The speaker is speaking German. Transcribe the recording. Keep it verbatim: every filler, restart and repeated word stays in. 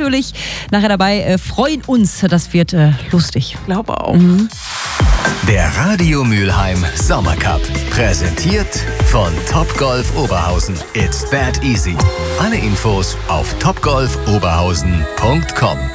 natürlich nachher dabei. Äh, freuen uns, das wird äh, lustig. Glaube auch. Mhm. Der Radio Mülheim Sommercup. Präsentiert von Topgolf Oberhausen. It's that easy. Alle Infos auf topgolf oberhausen punkt com.